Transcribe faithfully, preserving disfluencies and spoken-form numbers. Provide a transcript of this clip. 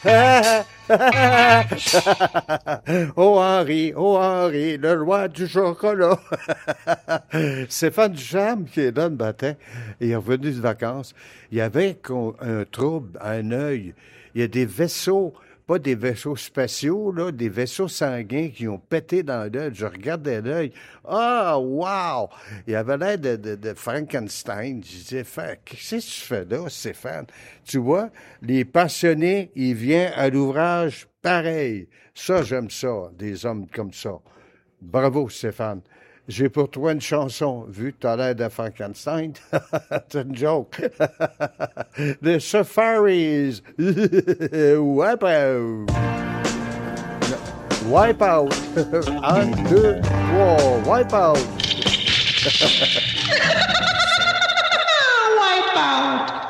Oh Henri, oh Henri, le roi du chocolat. Stéphane Ducharme, qui est là le matin, il est revenu de vacances. Il y avait con- un trouble à un œil. Il y a des vaisseaux, pas des vaisseaux spatiaux, là, des vaisseaux sanguins qui ont pété dans l'œil. Je regardais l'œil. Ah, wow! Il avait l'air de, de, de Frankenstein. Je disais, Fa- qu'est-ce que tu fais là, Stéphane? Tu vois, les passionnés, ils viennent à l'ouvrage pareil. Ça, j'aime ça, des hommes comme ça. Bravo, Stéphane. J'ai pour toi une chanson, vu que tu as l'air de Frankenstein. C'est une joke. The Safaris. Wipe out. Wipe out. Un, deux, trois. Wipe out.